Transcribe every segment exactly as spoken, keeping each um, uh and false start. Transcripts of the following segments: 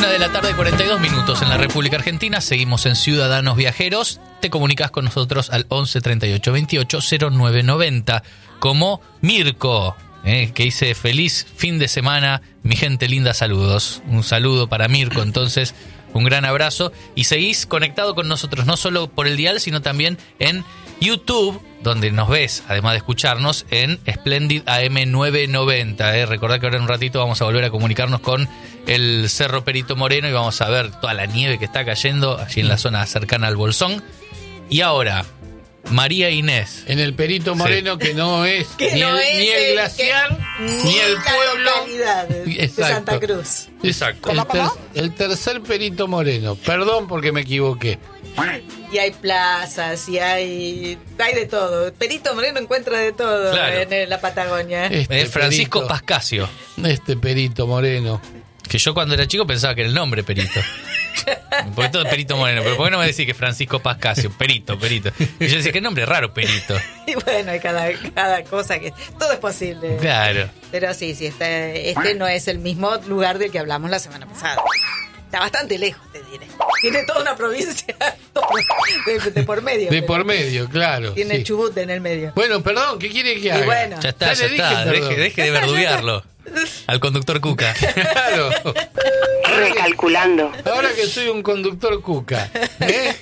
Una de la tarde, cuarenta y dos minutos en la República Argentina. Seguimos en Ciudadanos Viajeros. Te comunicas con nosotros al once treinta y ocho veintiocho cero nueve noventa. Como Mirko, eh, que dice feliz fin de semana. Mi gente linda, saludos. Un saludo para Mirko, entonces, un gran abrazo. Y seguís conectado con nosotros, no solo por el dial, sino también en YouTube, donde nos ves, además de escucharnos, en Splendid A M novecientos noventa. Eh. Recordá que ahora en un ratito vamos a volver a comunicarnos con el Cerro Perito Moreno y vamos a ver toda la nieve que está cayendo allí en la zona cercana al Bolsón. Y ahora, María Inés. En el Perito Moreno, sí. que no es, que ni, no el, es ni el el glaciar, que, ni el pueblo. Localidad de, de Santa Cruz. Exacto. El, ter, el tercer Perito Moreno. Perdón porque me equivoqué. Y hay plazas, y hay hay de todo. Perito Moreno encuentra de todo, claro, en la Patagonia. Este es Francisco Perito, Pascasio. Este Perito Moreno. Que yo cuando era chico pensaba que era el nombre Perito. Porque todo es Perito Moreno. Pero ¿por qué no me decís que Francisco Pascasio? Perito, Perito. Y yo decía, qué nombre raro, Perito. Y bueno, hay cada, cada cosa que... Todo es posible. Claro. Pero sí, sí, este, este no es el mismo lugar del que hablamos la semana pasada. Está bastante lejos, te diré. Tiene toda una provincia de, de por medio. De por medio, claro. Tiene sí. Chubut en el medio. Bueno, perdón, ¿qué quiere que haga? Y bueno. Ya está, ya, ya está. Deje, deje de verduguearlo. Al conductor Cuca. Claro. Recalculando. Ahora que soy un conductor Cuca. ¿eh?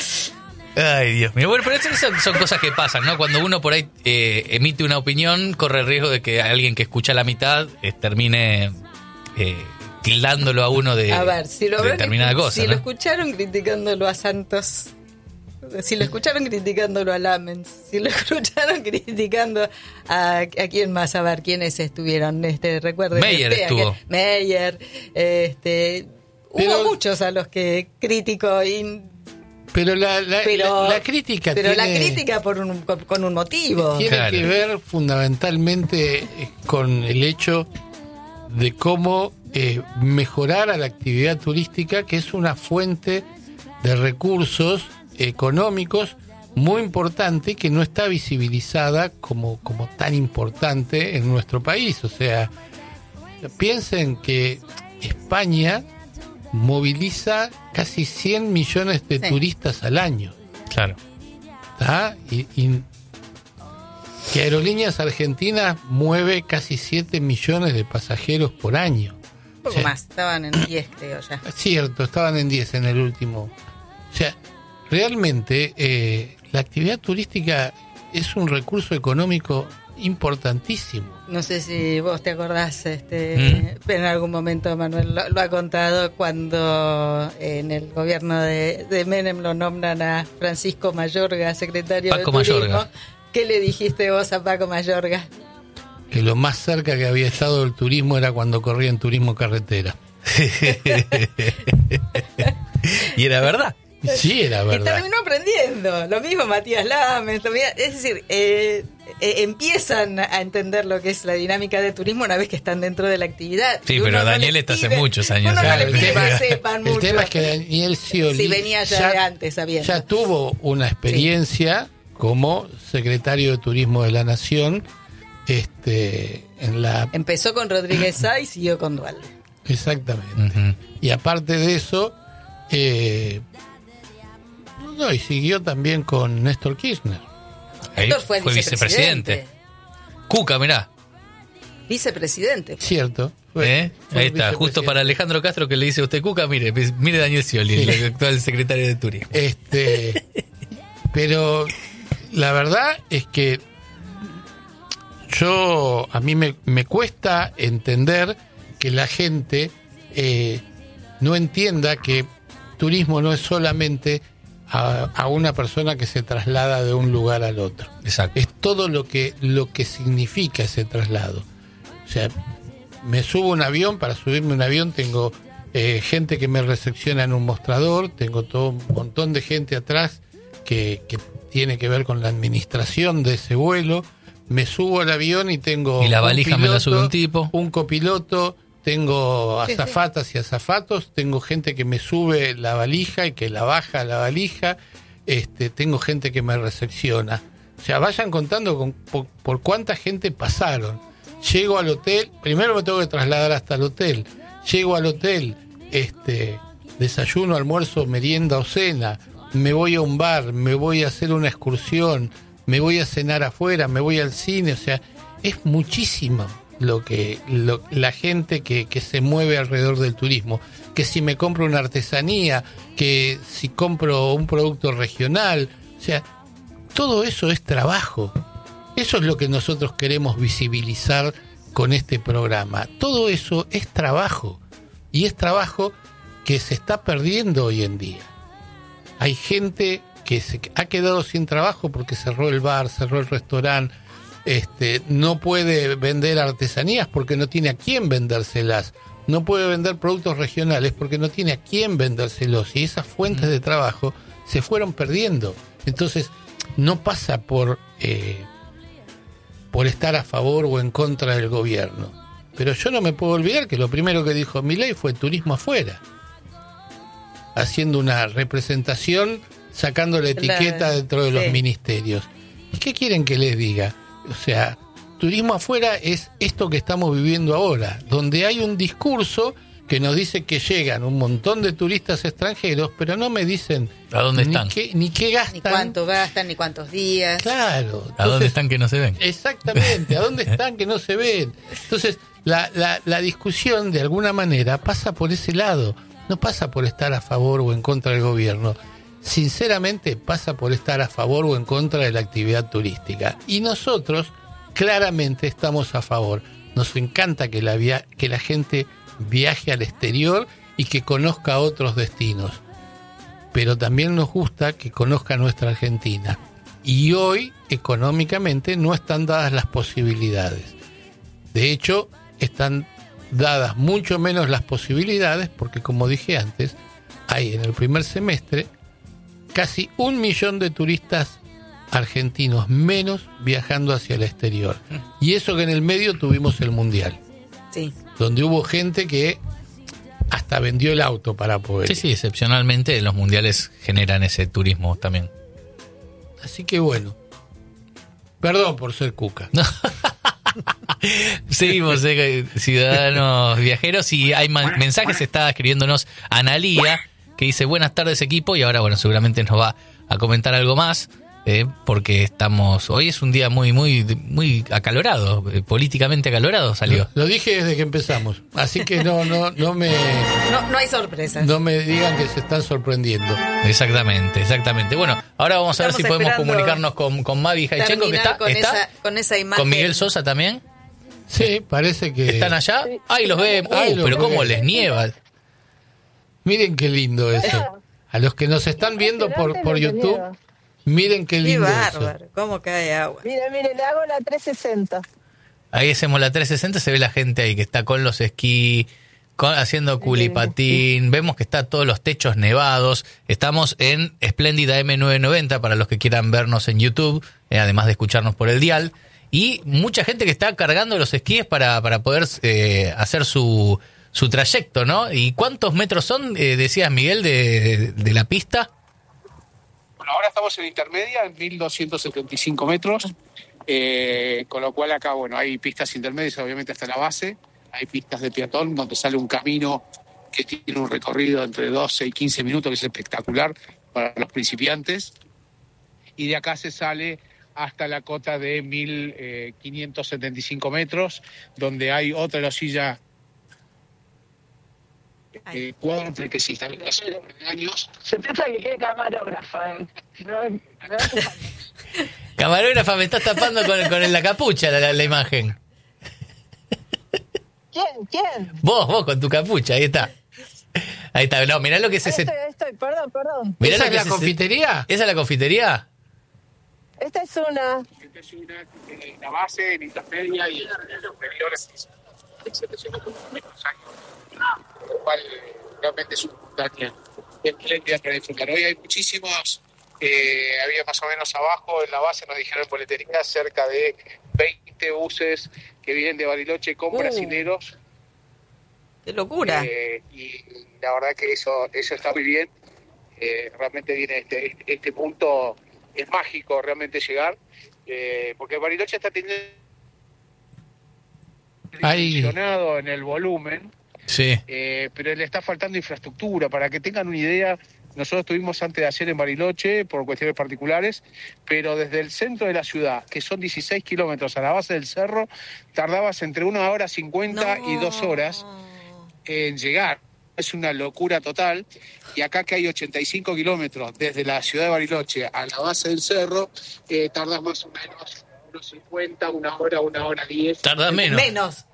Ay, Dios mío. Bueno, pero eso son, son cosas que pasan, ¿no? Cuando uno por ahí eh, emite una opinión, corre el riesgo de que alguien que escucha la mitad eh, termine... Eh, tildándolo a uno de, a ver, si lo de determinada cosa. Si ¿no? lo escucharon criticándolo a Santos, si lo escucharon criticándolo a Lamens, si lo escucharon criticando a, a quién más, a ver, quiénes estuvieron, este, recuerden. Meyer estuvo. Meyer, este, pero, hubo muchos a los que critico y... Pero la, la, pero, la, la crítica pero tiene, la crítica por un, con, con un motivo. Tiene claro. que ver fundamentalmente con el hecho de cómo Eh, mejorar a la actividad turística, que es una fuente de recursos económicos muy importante y que no está visibilizada como, como tan importante en nuestro país. O sea, piensen que España moviliza casi cien millones de sí. turistas al año. Claro. ¿Tá? Y, y que Aerolíneas Argentinas mueve casi siete millones de pasajeros por año. Un poco o sea, más, estaban en diez, creo ya. Cierto, estaban en diez en el último. O sea, realmente eh, la actividad turística es un recurso económico importantísimo. No sé si vos te acordás, este, ¿Mm? en algún momento Manuel lo, lo ha contado cuando en el gobierno de, de Menem lo nombran a Francisco Mayorga, secretario Paco de Turismo. Mayorga. ¿Qué le dijiste vos a Paco Mayorga? Que lo más cerca que había estado del turismo era cuando corría en turismo carretera. Y era verdad. Sí, era verdad. Y terminó aprendiendo. Lo mismo Matías Lamens. Es decir, eh, eh, empiezan a entender lo que es la dinámica de turismo una vez que están dentro de la actividad. Sí, pero no Daniel está hace muchos años. Uno claro, no le pide el, tema, que sepan el mucho. tema es que Daniel Scioli si venía ya, ya de antes sabiendo. Ya tuvo una experiencia sí. como secretario de Turismo de la Nación. Este, en la Empezó con Rodríguez Sá y siguió con Dualde. Exactamente. Uh-huh. Y aparte de eso, eh, no, y siguió también con Néstor Kirchner. Néstor fue, fue vicepresidente. vicepresidente. Cuca, mirá. Vicepresidente. Cierto. Fue, ¿Eh? fue Ahí está, justo para Alejandro Castro que le dice a usted Cuca, mire, mire Daniel Scioli, sí. el actual secretario de Turismo. Este, pero la verdad es que yo, a mí me, me cuesta entender que la gente eh, no entienda que turismo no es solamente a, a una persona que se traslada de un lugar al otro. Exacto. Es todo lo que, lo que significa ese traslado. O sea, me subo a un avión, para subirme a un avión tengo eh, gente que me recepciona en un mostrador, tengo todo un montón de gente atrás que, que tiene que ver con la administración de ese vuelo. Me subo al avión y tengo y la valija un piloto, me la sube un tipo, un copiloto, tengo azafatas y azafatos, tengo gente que me sube la valija y que la baja la valija, este, tengo gente que me recepciona. O sea, vayan contando con, por, por cuánta gente pasaron. Llego al hotel, primero me tengo que trasladar hasta el hotel. Llego al hotel, este, desayuno, almuerzo, merienda o cena, me voy a un bar, me voy a hacer una excursión, me voy a cenar afuera, me voy al cine, o sea, es muchísimo lo que lo, la gente que, que se mueve alrededor del turismo, que si me compro una artesanía, que si compro un producto regional, o sea, todo eso es trabajo. Eso es lo que nosotros queremos visibilizar con este programa. Todo eso es trabajo, y es trabajo que se está perdiendo hoy en día. Hay gente que se ha quedado sin trabajo porque cerró el bar, cerró el restaurante, este, no puede vender artesanías porque no tiene a quién vendérselas, no puede vender productos regionales porque no tiene a quién vendérselos, y esas fuentes de trabajo se fueron perdiendo. Entonces, no pasa por, eh, por estar a favor o en contra del gobierno. Pero yo no me puedo olvidar que lo primero que dijo Milei fue turismo afuera, haciendo una representación, sacando la etiqueta dentro de los sí. ministerios. ¿Y qué quieren que les diga? O sea, turismo afuera es esto que estamos viviendo ahora, donde hay un discurso que nos dice que llegan un montón de turistas extranjeros, pero no me dicen ¿a dónde están? Ni qué, ni qué gastan. Ni cuánto gastan, ni cuántos días. Claro. Entonces, ¿a dónde están que no se ven? Exactamente, ¿a dónde están que no se ven? Entonces, la, la, la discusión, de alguna manera, pasa por ese lado. No pasa por estar a favor o en contra del gobierno. Sinceramente, pasa por estar a favor o en contra de la actividad turística. Y nosotros, claramente, estamos a favor. Nos encanta que la, via- que la gente viaje al exterior y que conozca otros destinos. Pero también nos gusta que conozca nuestra Argentina. Y hoy, económicamente, no están dadas las posibilidades. De hecho, están dadas mucho menos las posibilidades porque, como dije antes, hay en el primer semestre casi un millón de turistas argentinos menos viajando hacia el exterior. Y eso que en el medio tuvimos el Mundial. Sí. Donde hubo gente que hasta vendió el auto para poder Sí, ir. sí, excepcionalmente los mundiales generan ese turismo también. Así que bueno, perdón por ser cuca. Seguimos, eh, ciudadanos viajeros, y hay ma- mensajes. Está escribiéndonos Analía, que dice buenas tardes equipo, y ahora bueno, seguramente nos va a comentar algo más, eh, porque estamos, hoy es un día muy muy muy acalorado, eh, políticamente acalorado salió. Lo, lo dije desde que empezamos, así que no no no me no, no hay sorpresas. No me digan que se están sorprendiendo. Exactamente, exactamente. Bueno, ahora vamos a ver si podemos comunicarnos con, con Mavi Jaichenko, que está, con, está esa, con esa imagen. con Miguel Sosa también. Sí, parece que ¿Están allá? Sí. Ahí los vemos. Uh, pero cómo les nieva. Miren qué lindo eso. A los que nos están viendo por, por YouTube, miren qué lindo qué bárbaro, eso. Cómo cae agua. Mire, mire, le hago la trescientos sesenta. Ahí hacemos la trescientos sesenta, se ve la gente ahí que está con los esquí, con, haciendo culipatín, vemos que está todos los techos nevados. Estamos en Espléndida eme novecientos noventa para los que quieran vernos en YouTube, eh, además de escucharnos por el dial. Y mucha gente que está cargando los esquíes para, para poder eh, hacer su, su trayecto, ¿no? ¿Y cuántos metros son, eh, decías Miguel, de, de, de la pista? Bueno, ahora estamos en intermedia, en mil doscientos setenta y cinco metros, eh, con lo cual acá, bueno, hay pistas intermedias, obviamente hasta la base, hay pistas de peatón donde sale un camino que tiene un recorrido entre doce y quince minutos, que es espectacular para los principiantes, y de acá se sale hasta la cota de mil quinientos setenta y cinco metros, donde hay otra losilla eh, cuádruple que se instaló hace años. Se piensa que quede camarógrafa, ¿eh? No, no Camarógrafa, me estás tapando con, con la capucha la, la, la imagen. ¿Quién? ¿Quién? Vos, vos con tu capucha, ahí está. Ahí está, no, mirá lo que es ahí ese... Estoy, ahí estoy, perdón, perdón. Mirá ¿Esa lo es que la es confitería? Ese... ¿Esa es la confitería? Esta es una... Esta es una, eh, la base, en intermedia y el superior es de setecientos años. Lo cual eh, realmente es una montaña espléndida para disfrutar. Hoy hay muchísimos, eh, había más o menos abajo en la base, nos dijeron en boletería, cerca de veinte buses que vienen de Bariloche con uh, brasileros. ¡Qué locura! Eh, y la verdad que eso, eso está muy bien. Eh, realmente viene este, este, este punto, es mágico realmente llegar, eh, porque Bariloche está teniendo dimensionado en el volumen. Sí. Eh, pero le está faltando infraestructura. Para que tengan una idea, nosotros estuvimos antes de ayer en Bariloche por cuestiones particulares, pero desde el centro de la ciudad, que son dieciséis kilómetros a la base del cerro, tardabas entre una hora cincuenta No. y dos horas en llegar. Es una locura total. Y acá que hay ochenta y cinco kilómetros desde la ciudad de Bariloche a la base del cerro, eh, tardas más o menos unos cincuenta, una hora, una hora diez. Tarda menos. Menos.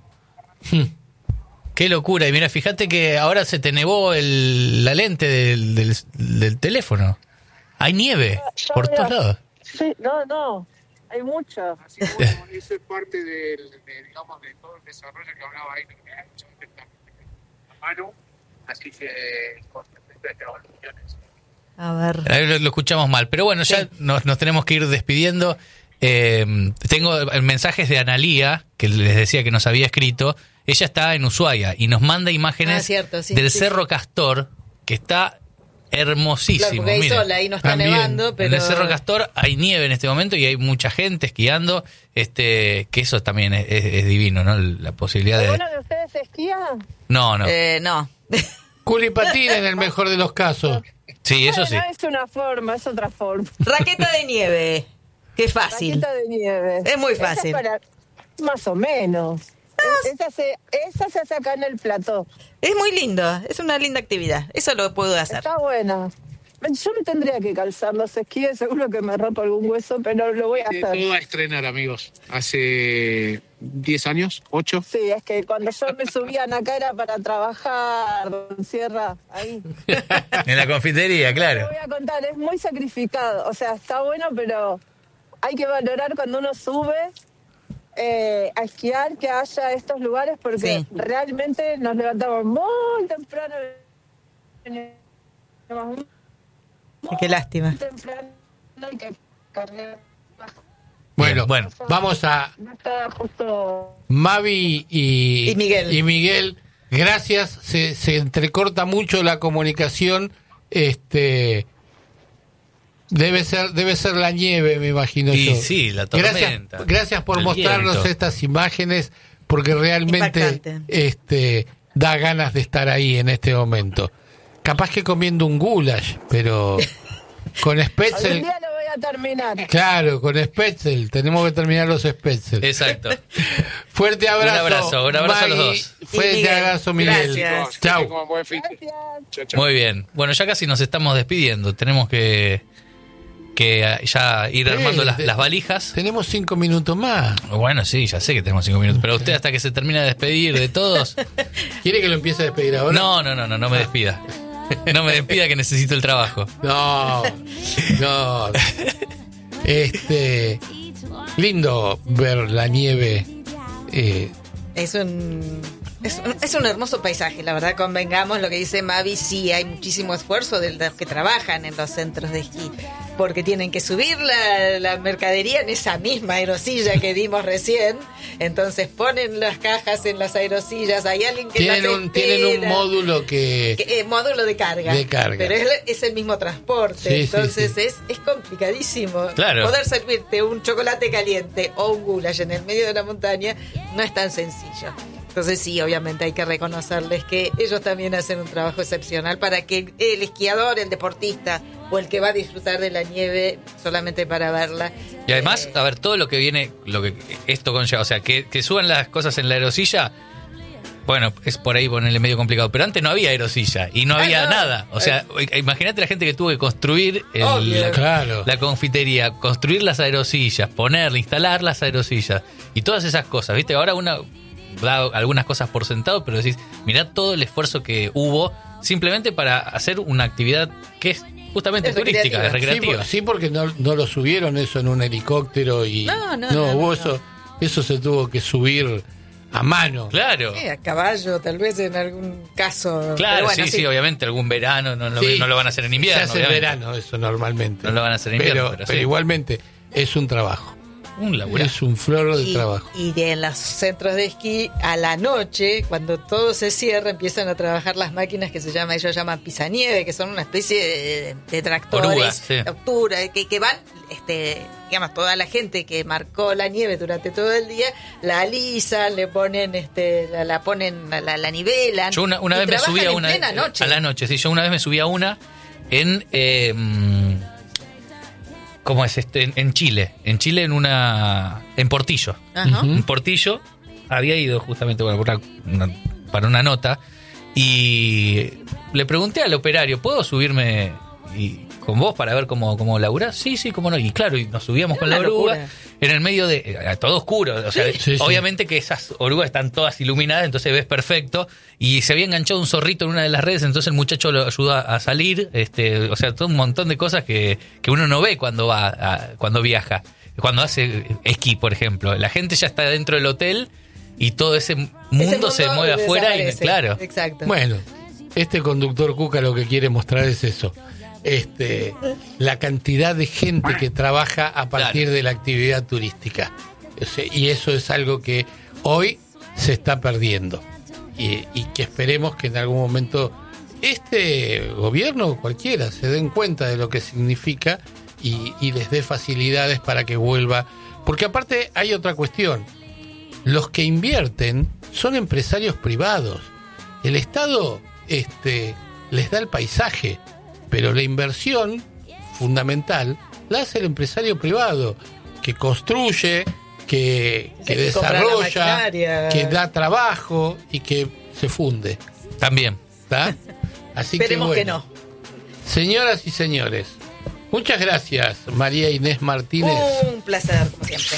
Qué locura. Y mira, fíjate que ahora se te nevó el, la lente del, del, del teléfono. Hay nieve Ya por veo. todos lados. Sí, no, no. Hay mucho. Así que bueno, eso es parte del, de, digamos, de todo el desarrollo que hablaba ahí, ¿no? Que hay mucha gente que está a mano, así que con respecto a estas evaluaciones. A ver. Ahí lo, lo escuchamos mal. Pero bueno, ya Sí. nos, nos tenemos que ir despidiendo. Eh, tengo mensajes de Analía, que les decía que nos había escrito. Ella está en Ushuaia y nos manda imágenes Ah, cierto, sí, del sí, Cerro sí. Castor, que está Claro, hermosísimo. porque hay miren. sol, ahí no está También. nevando, pero... En el Cerro Castor hay nieve en este momento y hay mucha gente esquiando, este, que eso también es, es- es divino, ¿no? La posibilidad de... ¿Alguno de ustedes esquía? No, no. Eh, no. Culipatina en el mejor de los casos. Sí, eso sí. Bueno, es una forma, es otra forma. Raqueta de nieve. Qué fácil. Raqueta de nieve. Es muy Esa fácil. para- más o menos. Es- Esa se, esa se hace acá en el plató. Es muy lindo. Es una linda actividad. Eso lo puedo hacer. Está buena. Yo me tendría que calzar los esquíes, seguro que me rompo algún hueso, pero lo voy a Eh, hacer. todo a estrenar, amigos. Hace diez años, ocho. Sí, es que cuando yo me subían acá era para trabajar, don Sierra, ahí. En la confitería, Te claro. voy a contar, es muy sacrificado. O sea, está bueno, pero hay que valorar cuando uno sube eh, a esquiar que haya estos lugares, porque Sí. realmente nos levantamos muy temprano. Muy Qué lástima. temprano hay que cargar. Bueno, Bien, bueno. vamos a No está justo. Mavi y, Y Miguel. y Miguel, gracias. Se, se entrecorta mucho la comunicación. Este debe ser debe ser la nieve, me imagino Y yo. sí, la Gracias, tormenta. gracias por El mostrarnos viento. estas imágenes, porque realmente Impactante. este da ganas de estar ahí en este momento. Capaz que comiendo un goulash, pero con Algún Spetzel. día lo voy a terminar. Claro, con Spetzel. Tenemos que terminar los Spetzel. Exacto. Fuerte abrazo. Un abrazo, un abrazo a los Maggie. dos. Fuerte Y Miguel, abrazo, Miguel. gracias. Chau. Que tengan buen fin de- Gracias. Chau, chau. Muy bien. Bueno, ya casi nos estamos despidiendo. Tenemos que, que ya ir armando Eh, las, de- las valijas. Tenemos cinco minutos más. Bueno, sí, ya sé que tenemos cinco minutos. Pero usted hasta que se termina de despedir de todos... ¿Quiere que lo empiece a despedir ahora? No, no, no, no, no me despida. No me despida que necesito el trabajo. No, no. Este, lindo ver la nieve. eh, Es un, es un es un hermoso paisaje, la verdad, convengamos lo que dice Mavi, sí hay muchísimo esfuerzo de los que trabajan en los centros de esquí, porque tienen que subir la, la mercadería en esa misma aerosilla que vimos recién, entonces ponen las cajas en las aerosillas, hay alguien que tienen, las un, tienen un espera. módulo que... Que, eh, módulo de carga. De carga. Pero es, es el mismo transporte. Sí, sí, entonces sí. Es, es complicadísimo. Claro. Poder servirte un chocolate caliente o un goulash en el medio de la montaña no es tan sencillo. Entonces sí, obviamente hay que reconocerles que ellos también hacen un trabajo excepcional para que el esquiador, el deportista o el que va a disfrutar de la nieve solamente para verla. Y además, eh, a ver, todo lo que viene, lo que esto conlleva, o sea, que, que suban las cosas en la aerosilla, bueno, es por ahí ponerle medio complicado, pero antes no había aerosilla y no Ah, había no. nada. O sea, imagínate la gente que tuvo que construir el- Obvio. la, Claro. la confitería, construir las aerosillas, ponerle, instalar las aerosillas y todas esas cosas, ¿viste? Ahora una da algunas cosas por sentado, pero decís, mirá todo el esfuerzo que hubo simplemente para hacer una actividad que es justamente Es turística, es recreativa. Sí, recreativa. por- sí, porque no, no lo subieron eso en un helicóptero y... No, no, no, hubo no, eso, no. eso se tuvo que subir a mano. Claro. eh, a caballo, tal vez en algún caso. Claro, Pero bueno, sí, sí, obviamente algún verano, no, lo- Sí, no lo van a hacer en invierno. Se hace en obviamente. verano eso normalmente. No lo van a hacer en invierno, pero, pero pero sí. igualmente es un trabajo. Un laburazo. Es un floro de Y, trabajo. y de en los centros de esquí, a la noche, cuando todo se cierra, empiezan a trabajar las máquinas que se llama, ellos llaman pisanieve, que son una especie de, de tractores, Orugas, sí. de octubre, que, que van este, digamos, toda la gente que marcó la nieve durante todo el día, la alisan, le ponen, este, la, la ponen, la, la nivelan. Yo una, una vez me subí a una en plena noche. a la noche, sí, yo una vez me subí a una en eh, ¿cómo es este? En, en Chile, en Chile en una en Portillo. Ajá. En Portillo había ido justamente bueno, para, una, para una nota y le pregunté al operario, ¿puedo subirme y con vos para ver cómo, cómo laburás? Sí, sí, cómo no. Y claro, y nos subíamos Era con la una oruga locura. en el medio de... eh, todo oscuro. O sea, Sí, sí. obviamente que esas orugas están todas iluminadas, entonces ves perfecto. Y se había enganchado un zorrito en una de las redes, entonces el muchacho lo ayuda a salir. este O sea, todo un montón de cosas que, que uno no ve cuando va a- cuando viaja. Cuando hace esquí, por ejemplo. La gente ya está dentro del hotel y todo ese mundo, Ese mundo se mueve afuera. Y, desaparece. claro. Exacto. Bueno, este conductor Cuca lo que quiere mostrar es eso. Este, la cantidad de gente que trabaja a partir Claro. de la actividad turística. O sea, y eso es algo que hoy se está perdiendo. Y, y que esperemos que en algún momento este gobierno o cualquiera se den cuenta de lo que significa y, y les dé facilidades para que vuelva. Porque aparte hay otra cuestión. Los que invierten son empresarios privados. El Estado este, les da el paisaje, pero la inversión fundamental la hace el empresario privado, que construye, que, que que compra la desarrolla, maquinaria. que da trabajo y que se funde. También. ¿Está? Así Esperemos que, que bueno. no. Señoras y señores, muchas gracias, María Inés Martínez. Un placer, como siempre.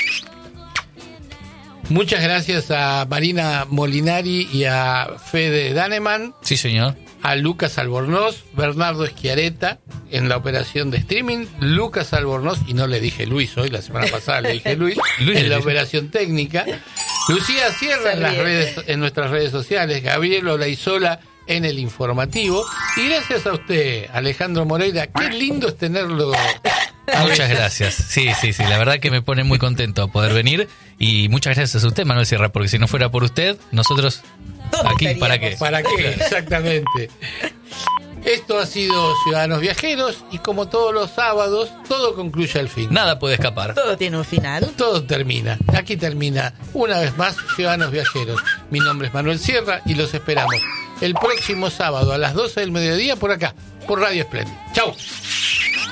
Muchas gracias a Marina Molinari y a Fede Daneman, Sí, señor. a Lucas Albornoz, Bernardo Eschiareta en la operación de streaming, Lucas Albornoz, y no le dije Luis hoy, la semana pasada le dije Luis, Luis le en la dije. operación técnica, Lucía Sierra en, las Sabía. redes, en nuestras redes sociales, Gabriel Olaizola en el informativo, y gracias a usted, Alejandro Moreira, qué lindo es tenerlo. a Muchas veces. gracias. Sí, sí, sí. La verdad que me pone muy contento poder venir. Y muchas gracias a usted, Manuel Sierra, porque si no fuera por usted, nosotros ¿Dónde aquí, ¿para estaríamos? qué? ¿Para qué? Exactamente. Esto ha sido Ciudadanos Viajeros y como todos los sábados, todo concluye al fin. Nada puede escapar. Todo tiene un final. Todo termina. Aquí termina una vez más Ciudadanos Viajeros. Mi nombre es Manuel Sierra y los esperamos el próximo sábado a las doce del mediodía por acá, por Radio Espléndida. Chau.